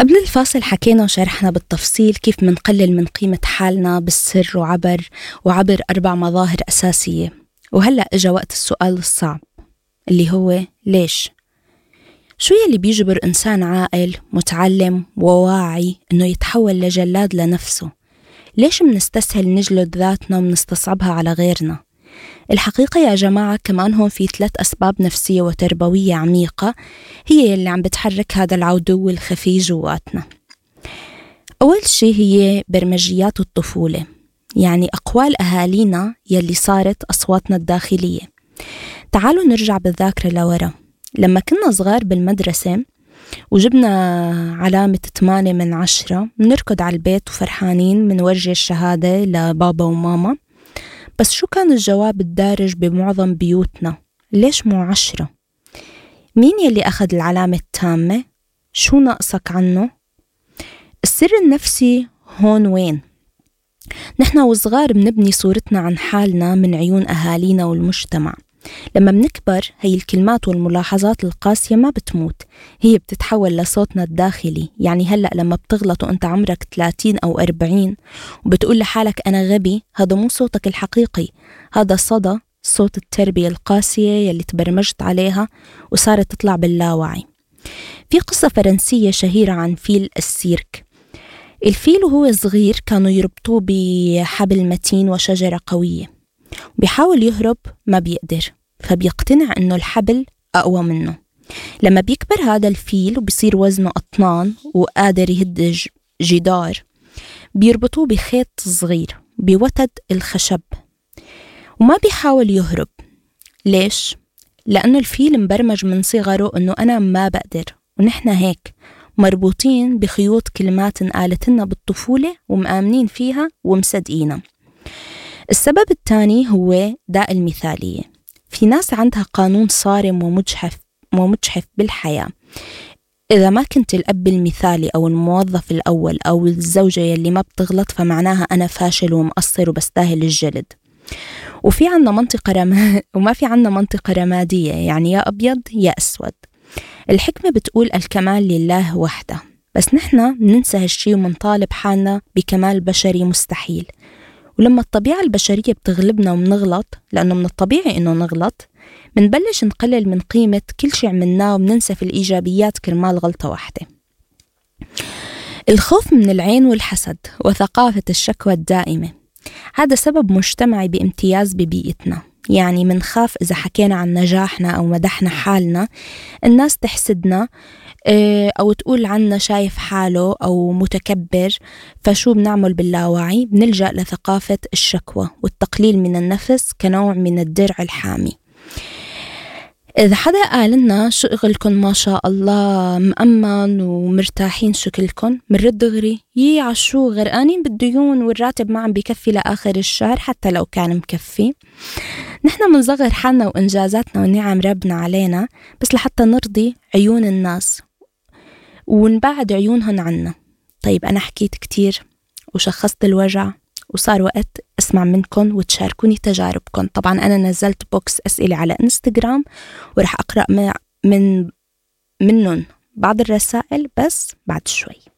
قبل الفاصل حكينا وشرحنا بالتفصيل كيف منقلل من قيمة حالنا بالسر وعبر 4 مظاهر أساسية. وهلأ إجا وقت السؤال الصعب اللي هو ليش؟ شو يلي بيجبر إنسان عاقل متعلم وواعي إنه يتحول لجلاد لنفسه؟ ليش منستسهل نجلد ذاتنا ومنستصعبها على غيرنا؟ الحقيقة يا جماعة كمان هون في 3 أسباب نفسية وتربوية عميقة هي اللي عم بتحرك هذا العدو الخفي جواتنا. أول شيء هي برمجيات الطفولة، يعني أقوال أهالينا يلي صارت أصواتنا الداخلية. تعالوا نرجع بالذاكرة لورا. لما كنا صغار بالمدرسة وجبنا علامة 8/10 بنركض على البيت وفرحانين منورجي الشهادة لبابا وماما، بس شو كان الجواب الدارج بمعظم بيوتنا؟ ليش مو 10؟ مين يلي أخذ العلامة التامة؟ شو ناقصك عنه؟ السر النفسي هون وين؟ نحن وصغار بنبني صورتنا عن حالنا من عيون أهالينا والمجتمع. لما بنكبر هي الكلمات والملاحظات القاسية ما بتموت، هي بتتحول لصوتنا الداخلي. يعني هلأ لما بتغلط وانت عمرك 30 أو 40 وبتقول لحالك أنا غبي، هذا مو صوتك الحقيقي، هذا صدى صوت التربية القاسية يلي تبرمجت عليها وصارت تطلع باللاوعي. في قصة فرنسية شهيرة عن فيل السيرك. الفيل وهو صغير كانوا يربطوه بحبل متين وشجرة قوية، بيحاول يهرب ما بيقدر، فبيقتنع إنه الحبل أقوى منه. لما بيكبر هذا الفيل وبيصير وزنه أطنان وقادر يهد جدار، بيربطوه بخيط صغير بوتد الخشب وما بيحاول يهرب. ليش؟ لأنه الفيل مبرمج من صغره إنه أنا ما بقدر، ونحن هيك مربوطين بخيوط كلمات انقالت لنا بالطفولة ومآمنين فيها ومصدقينها. السبب الثاني هو داء المثالية. في ناس عندها قانون صارم ومجحف بالحياة. إذا ما كنت الأب المثالي أو الموظف الأول أو الزوجة يلي ما بتغلط فمعناها أنا فاشل ومقصر وبستاهل الجلد. وما في عنا منطقة رمادية، يعني يا أبيض يا أسود. الحكمة بتقول الكمال لله وحده، بس نحن بننسى هالشي ومنطالب حالنا بكمال بشري مستحيل. ولما الطبيعة البشرية بتغلبنا ومنغلط، لأنه من الطبيعي إنه نغلط، منبلش نقلل من قيمة كل شيء عملناه ومننسى في الإيجابيات كرمال غلطة واحدة. الخوف من العين والحسد وثقافة الشكوى الدائمة، هذا سبب مجتمعي بامتياز ببيئتنا. يعني منخاف إذا حكينا عن نجاحنا أو مدحنا حالنا الناس تحسدنا أو تقول عنا شايف حاله أو متكبر. فشو بنعمل باللاوعي؟ بنلجأ لثقافة الشكوى والتقليل من النفس كنوع من الدرع الحامي. إذا حدا قال لنا شغلكم ما شاء الله مأمن ومرتاحين شكلكم، منرد دغري عشو غرقانين بالديون والراتب ما عم بيكفي لآخر الشهر حتى لو كان مكفي. نحن منصغر حالنا وإنجازاتنا ونعم ربنا علينا بس لحتى نرضي عيون الناس ونبعد عيونهم عنا. طيب أنا حكيت كتير وشخصت الوجع، وصار وقت أسمع منكم وتشاركوني تجاربكم. طبعا أنا نزلت بوكس أسئلة على إنستغرام ورح أقرأ منهم بعض الرسائل بس بعد شوي.